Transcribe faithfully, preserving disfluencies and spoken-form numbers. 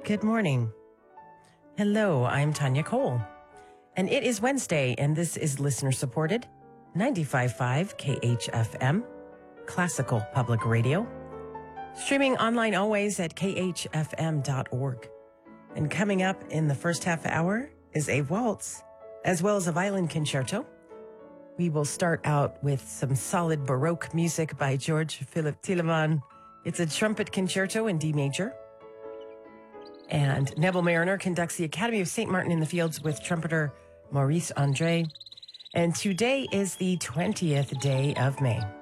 Good morning. Hello, I'm Tanya Cole. And it is Wednesday, and this is listener-supported ninety-five point five K H F M, Classical Public Radio. Streaming online always at K H F M dot org. And coming up in the first half hour is a waltz, as well as a violin concerto. We will start out with some solid Baroque music by George Philip Telemann. It's a trumpet concerto in D major. And Neville Mariner conducts the Academy of Saint Martin in the Fields with trumpeter Maurice Andre. And today is the twentieth day of May.